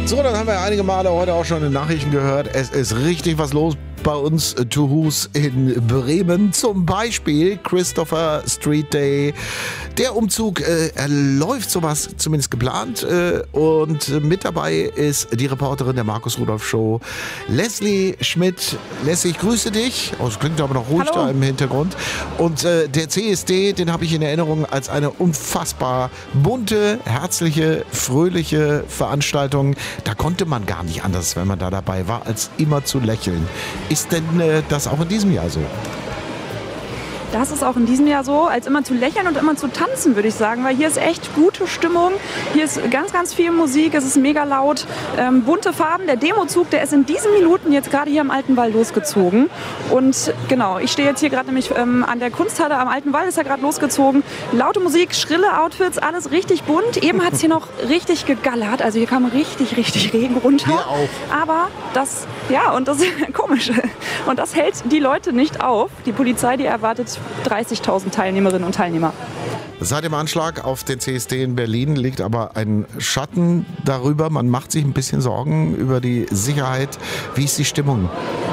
So, dann haben wir einige Male heute auch schon in den Nachrichten gehört. Es ist richtig was los bei uns to Hus in Bremen. Zum Beispiel Christopher Street Day. Der Umzug läuft sowas zumindest geplant. Und mit dabei ist die Reporterin der Markus Rudolph Show, Leslie Schmidt. Leslie, ich grüße dich. Oh, es klingt aber noch ruhig da im Hintergrund. Und der CSD, den habe ich in Erinnerung als eine unfassbar bunte, herzliche, fröhliche Veranstaltung. Da konnte man gar nicht anders, wenn man da dabei war, als immer zu lächeln. Ist denn das auch in diesem Jahr so? Das ist auch in diesem Jahr so, als immer zu lächeln und immer zu tanzen, würde ich sagen, weil hier ist echt gute Stimmung. Hier ist ganz, ganz viel Musik, es ist mega laut, bunte Farben. Der Demozug, der ist in diesen Minuten jetzt gerade hier am Alten Wall losgezogen. Und genau, ich stehe jetzt hier gerade nämlich an der Kunsthalle am Alten Wall, ist ja gerade losgezogen. Laute Musik, schrille Outfits, alles richtig bunt. Eben hat es hier noch richtig gegallert, also hier kam richtig, richtig Regen runter. Hier auch. Aber das, ja, und das ist komisch. Und das hält die Leute nicht auf. Die Polizei, die erwartet 30.000 Teilnehmerinnen und Teilnehmer. Seit dem Anschlag auf den CSD in Berlin liegt aber ein Schatten darüber. Man macht sich ein bisschen Sorgen über die Sicherheit. Wie ist die Stimmung?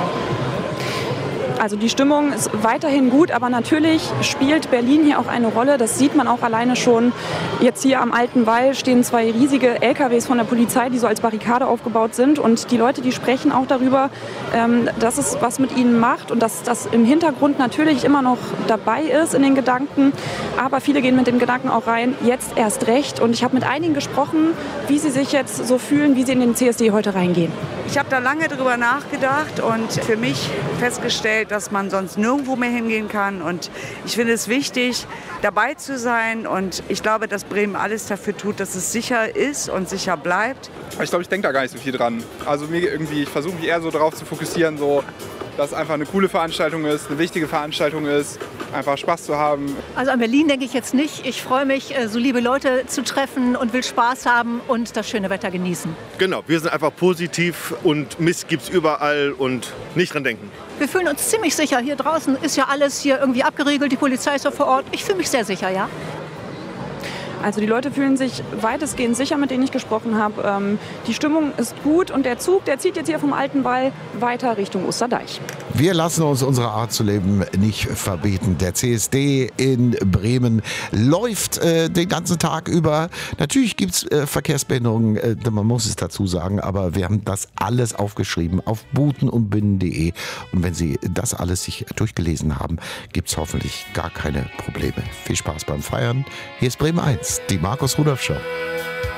Also die Stimmung ist weiterhin gut, aber natürlich spielt Berlin hier auch eine Rolle. Das sieht man auch alleine schon. Jetzt hier am Alten Wall stehen 2 riesige LKWs von der Polizei, die so als Barrikade aufgebaut sind. Und die Leute, die sprechen auch darüber, dass es was mit ihnen macht und dass das im Hintergrund natürlich immer noch dabei ist in den Gedanken. Aber viele gehen mit dem Gedanken auch rein, jetzt erst recht. Und ich habe mit einigen gesprochen, wie sie sich jetzt so fühlen, wie sie in den CSD heute reingehen. Ich habe da lange drüber nachgedacht und für mich festgestellt, dass man sonst nirgendwo mehr hingehen kann. Und ich finde es wichtig, dabei zu sein. Und ich glaube, dass Bremen alles dafür tut, dass es sicher ist und sicher bleibt. Ich glaube, ich denke da gar nicht so viel dran. Also ich versuche mich eher so darauf zu fokussieren, so, dass es einfach eine coole Veranstaltung ist, eine wichtige Veranstaltung ist, einfach Spaß zu haben. Also an Berlin denke ich jetzt nicht. Ich freue mich, so liebe Leute zu treffen und will Spaß haben und das schöne Wetter genießen. Genau, wir sind einfach positiv und Mist gibt's überall und nicht dran denken. Wir fühlen uns ziemlich sicher. Hier draußen ist ja alles hier irgendwie abgeriegelt, die Polizei ist ja vor Ort. Ich fühle mich sehr sicher, ja. Also die Leute fühlen sich weitestgehend sicher, mit denen ich gesprochen habe. Die Stimmung ist gut und der Zug, der zieht jetzt hier vom Alten Wall weiter Richtung Osterdeich. Wir lassen uns unsere Art zu leben nicht verbieten. Der CSD in Bremen läuft den ganzen Tag über. Natürlich gibt es Verkehrsbehinderungen, man muss es dazu sagen, aber wir haben das alles aufgeschrieben auf butenundbinnen.de. Und wenn Sie das alles sich durchgelesen haben, gibt es hoffentlich gar keine Probleme. Viel Spaß beim Feiern. Hier ist Bremen 1, die Markus Rudolph Show.